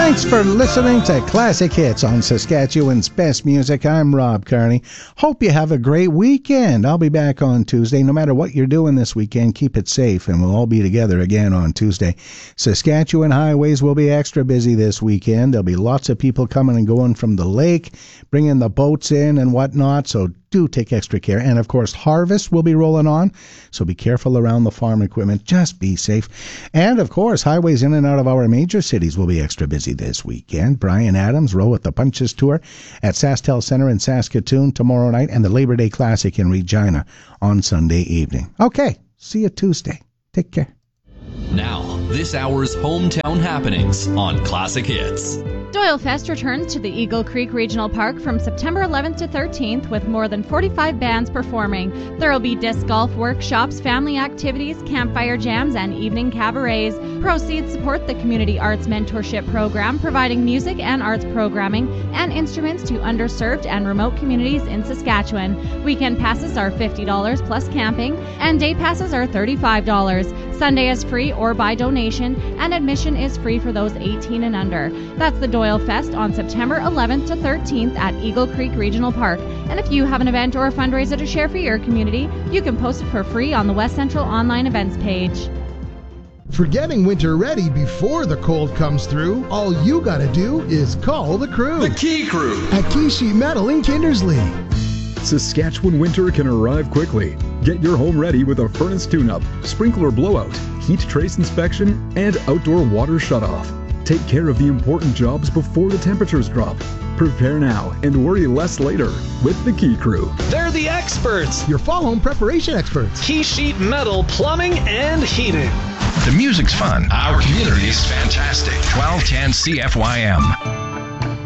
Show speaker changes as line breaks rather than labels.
Thanks for listening to Classic Hits on Saskatchewan's Best Music. I'm Rob Carney. Hope you have a great weekend. I'll be back on Tuesday. No matter what you're doing this weekend, keep it safe, and we'll all be together again on Tuesday. Saskatchewan highways will be extra busy this weekend. There'll be lots of people coming and going from the lake, bringing the boats in and whatnot, so do take extra care. And of course, harvest will be rolling on, so be careful around the farm equipment. Just be safe. And of course, highways in and out of our major cities will be extra busy this weekend. Brian Adams, Row at the Punches Tour at SaskTel Centre in Saskatoon tomorrow night, and the Labor Day Classic in Regina on Sunday evening. Okay, see you Tuesday. Take care.
Now, this hour's hometown happenings on Classic Hits.
Doyle Fest returns to the Eagle Creek Regional Park from September 11th to 13th with more than 45 bands performing. There will be disc golf workshops, family activities, campfire jams, and evening cabarets. Proceeds support the Community Arts Mentorship Program, providing music and arts programming and instruments to underserved and remote communities in Saskatchewan. Weekend passes are $50 plus camping, and day passes are $35. Sunday is free or by donation, and admission is free for those 18 and under. That's the Doyle Fest on September 11th to 13th at Eagle Creek Regional Park. And if you have an event or a fundraiser to share for your community, you can post it for free on the West Central online events page.
For getting winter ready before the cold comes through, all you gotta do is call the crew.
The Key Crew
at Key Sheet Metal in Kindersley.
Saskatchewan winter can arrive quickly. Get your home ready with a furnace tune-up, sprinkler blowout, heat trace inspection, and outdoor water shutoff. Take care of the important jobs before the temperatures drop. Prepare now and worry less later with the Key Crew.
They're the experts.
Your fall home preparation experts.
Key Sheet Metal, plumbing, and heating.
The music's fun. Our community is fantastic. 1210 CFYM.